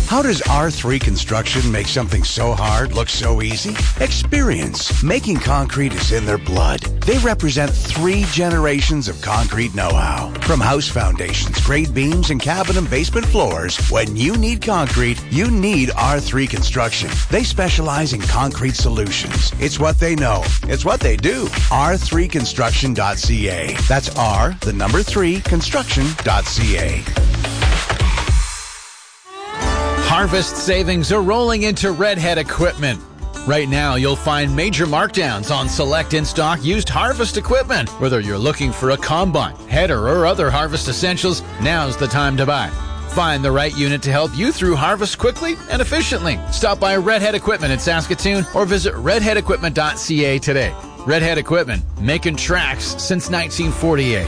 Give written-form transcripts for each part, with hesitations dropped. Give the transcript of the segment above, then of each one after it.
How does R3 Construction make something so hard look so easy? Experience. Making concrete is in their blood. They represent 3 generations of concrete know-how. From house foundations, grade beams, and cabin and basement floors, when you need concrete, you need R3 Construction. They specialize in concrete solutions. It's what they know. It's what they do. R3construction.ca. That's R3 construction.ca. Harvest savings are rolling into Redhead Equipment. Right now, you'll find major markdowns on select in-stock used harvest equipment. Whether you're looking for a combine, header, or other harvest essentials, now's the time to buy. Find the right unit to help you through harvest quickly and efficiently. Stop by Redhead Equipment in Saskatoon or visit redheadequipment.ca today. Redhead Equipment, making tracks since 1948.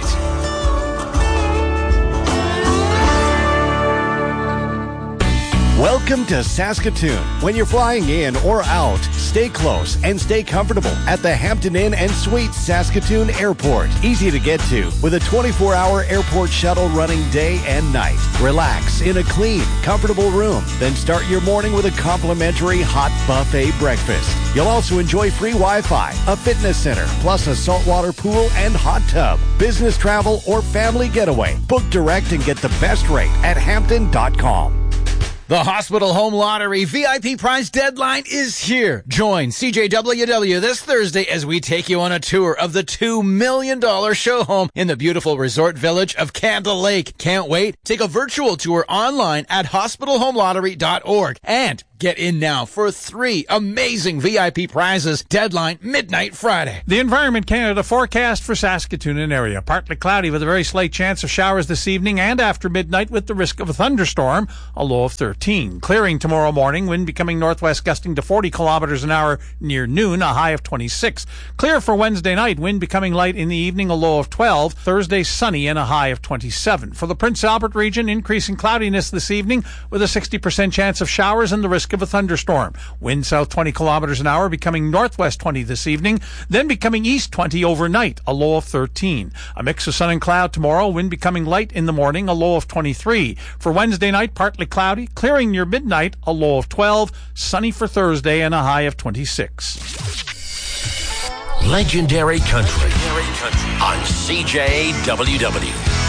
Welcome to Saskatoon. When you're flying in or out, stay close and stay comfortable at the Hampton Inn and Suites Saskatoon Airport. Easy to get to with a 24-hour airport shuttle running day and night. Relax in a clean, comfortable room. Then start your morning with a complimentary hot buffet breakfast. You'll also enjoy free Wi-Fi, a fitness center, plus a saltwater pool and hot tub. Business travel or family getaway. Book direct and get the best rate at Hampton.com. The Hospital Home Lottery VIP prize deadline is here. Join CJWW this Thursday as we take you on a tour of the $2 million show home in the beautiful resort village of Candle Lake. Can't wait? Take a virtual tour online at hospitalhomelottery.org and get in now for 3 amazing VIP prizes. Deadline midnight Friday. The Environment Canada forecast for Saskatoon and area. Partly cloudy with a very slight chance of showers this evening and after midnight with the risk of a thunderstorm, a low of 13. Clearing tomorrow morning, wind becoming northwest gusting to 40 kilometers an hour near noon, a high of 26. Clear for Wednesday night, wind becoming light in the evening, a low of 12. Thursday sunny and a high of 27. For the Prince Albert region, increasing cloudiness this evening with a 60% chance of showers and the risk of a thunderstorm. Wind south 20 kilometers an hour, becoming northwest 20 this evening, then becoming east 20 overnight, a low of 13. A mix of sun and cloud tomorrow, wind becoming light in the morning, a low of 23. For Wednesday night, partly cloudy, clearing near midnight, a low of 12. Sunny for Thursday and a high of 26. Legendary Country on CJWW.